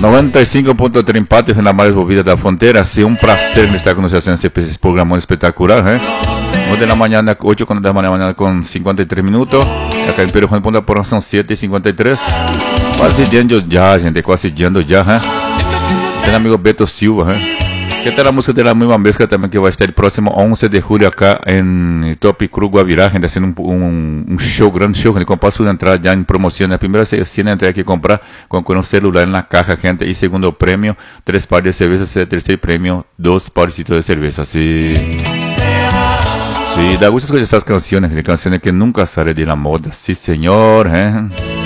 95.3 Empate en la más movida de la frontera. Ha sido un placer estar con nosotros en este programa espectacular. 9 de la mañana, 8 de la mañana con 53 minutos. Acá en Perú, Juan Ponta, por son 7:53. Quase yendo ya, gente, quase yendo ya. Tem amigo Beto Silva. Que tal a música de la misma mezcla también que va a estar el próximo 11 de julio acá en Top Cru Guavirá, gente, haciendo un show, gran show, gente, compra su entrada ya en promoción. La primera cena hay que comprar con un celular en la caja, gente, y segundo premio, 3 pares de cervezas, tercer premio, 2 parecitos de cerveza, sí. Sí, da gusto escuchar esas canciones que nunca salen de la moda, sí señor,